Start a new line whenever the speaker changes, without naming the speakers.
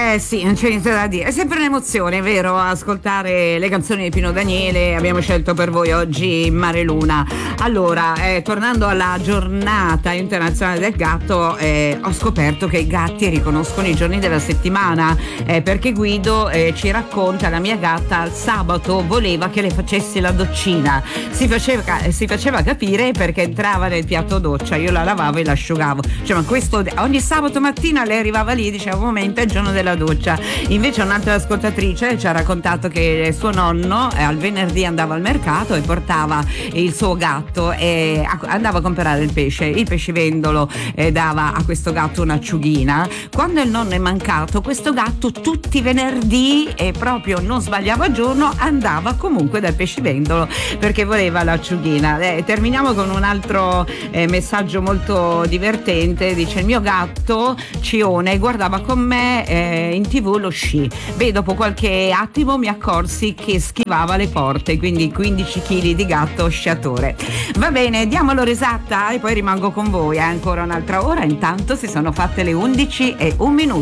Sì, non c'è niente da dire. È sempre un'emozione, vero? Ascoltare le canzoni di Pino Daniele. Abbiamo scelto per voi oggi Mare Luna. Allora, tornando alla giornata internazionale del gatto, ho scoperto che i gatti riconoscono i giorni della settimana, perché Guido ci racconta: la mia gatta al sabato voleva che le facessi la doccina. Si faceva capire perché entrava nel piatto doccia, io la lavavo e l'asciugavo. Cioè, ma questo ogni sabato mattina lei arrivava lì e diceva: un momento, è il giorno della doccia. Invece un'altra ascoltatrice ci ha raccontato che suo nonno al venerdì andava al mercato e portava il suo gatto e andava a comprare il pescivendolo dava a questo gatto un'acciughina. Quando il nonno è mancato, questo gatto tutti i venerdì, e proprio non sbagliava giorno, andava comunque dal pescivendolo perché voleva l'acciughina. Terminiamo con un altro messaggio molto divertente. Dice: il mio gatto Cione guardava con me in TV lo sci. Beh, dopo qualche attimo mi accorsi che schivava le porte, quindi 15 kg di gatto sciatore. Va bene, diamo l'ora esatta e poi rimango con voi ancora un'altra ora. Intanto si sono fatte le 11:01.